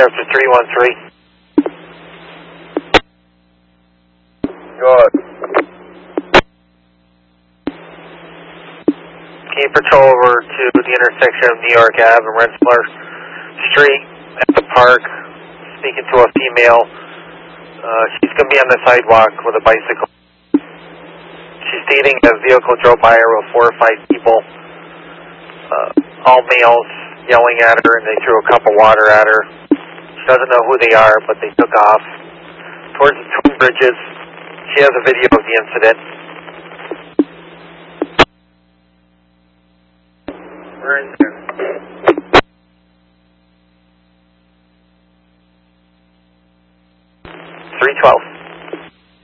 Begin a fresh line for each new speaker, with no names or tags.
after 313.
Good.
Can you patrol over to the intersection of New York Ave and Rensselaer Street at the park, speaking to a female. She's going to be on the sidewalk with a bicycle. She's stating a vehicle drove by her with 4 or 5 people, all males, yelling at her, and they threw a cup of water at her. She doesn't know who they are, but they took off towards the Twin Bridges. She has a video of the incident.
Where is it?